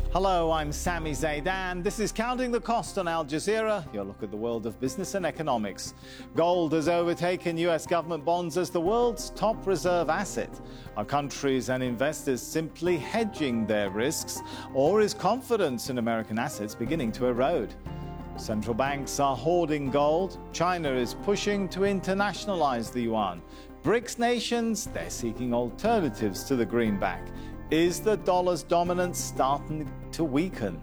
Hello, I'm Sami Zaidan. This is Counting the Cost on Al Jazeera, your look at the world of business and economics. Gold has overtaken US government bonds as the world's top reserve asset. Are countries and investors simply hedging their risks, or is confidence in American assets beginning to erode? Central banks are hoarding gold. China is pushing to internationalize the yuan. BRICS nations, they're seeking alternatives to the greenback. Is the dollar's dominance starting to weaken?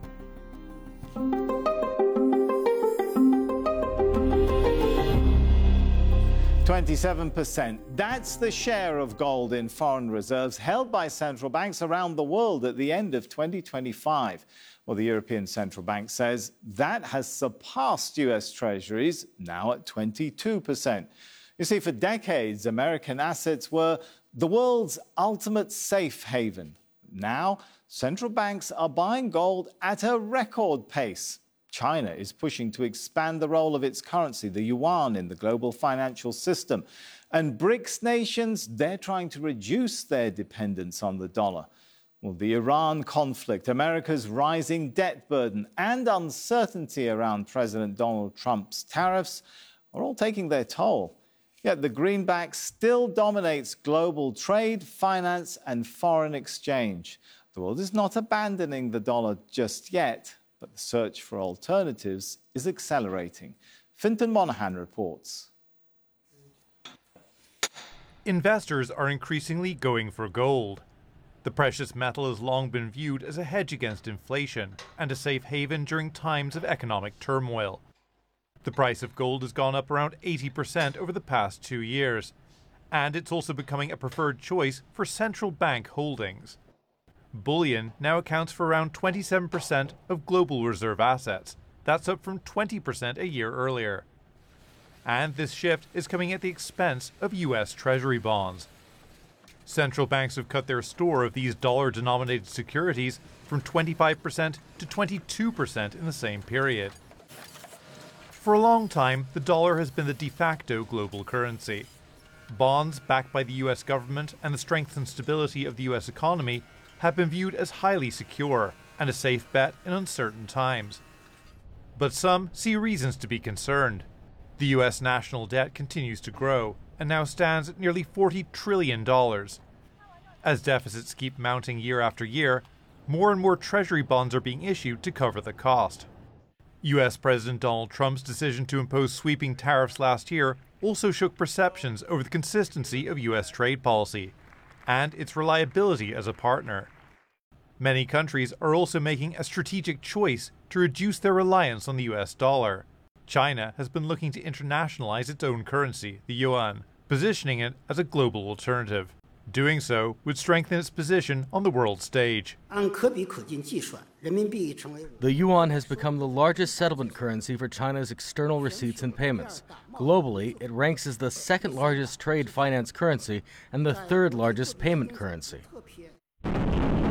%27%. That's the share of gold in foreign reserves held by central banks around the world at the end of 2025. Well, the European Central Bank says that has surpassed US Treasuries, now at 22%. You see, for decades, American assets were the world's ultimate safe haven. Now, central banks are buying gold at a record pace. China is pushing to expand the role of its currency, the yuan, in the global financial system. And BRICS nations, they're trying to reduce their dependence on the dollar. Well, the Iran conflict, America's rising debt burden, and uncertainty around President Donald Trump's tariffs are all taking their toll. Yet the greenback still dominates global trade, finance, and foreign exchange. The world is not abandoning the dollar just yet, but the search for alternatives is accelerating. Fintan Monahan reports. Investors are increasingly going for gold. The precious metal has long been viewed as a hedge against inflation and a safe haven during times of economic turmoil. The price of gold has gone up around 80% over the past 2 years, and it's also becoming a preferred choice for central bank holdings. Bullion now accounts for around 27% of global reserve assets. That's up from 20% a year earlier. And this shift is coming at the expense of US Treasury bonds. Central banks have cut their store of these dollar-denominated securities from 25% to 22% in the same period. For a long time, the dollar has been the de facto global currency. Bonds backed by the US government and the strength and stability of the US economy have been viewed as highly secure and a safe bet in uncertain times. But some see reasons to be concerned. The US national debt continues to grow and now stands at nearly $40 trillion. As deficits keep mounting year after year, more and more Treasury bonds are being issued to cover the cost. US President Donald Trump's decision to impose sweeping tariffs last year also shook perceptions over the consistency of US trade policy and its reliability as a partner. Many countries are also making a strategic choice to reduce their reliance on the US dollar. China has been looking to internationalize its own currency, the yuan, positioning it as a global alternative. Doing so would strengthen its position on the world stage. The yuan has become the largest settlement currency for China's external receipts and payments. Globally, it ranks as the second largest trade finance currency and the third largest payment currency.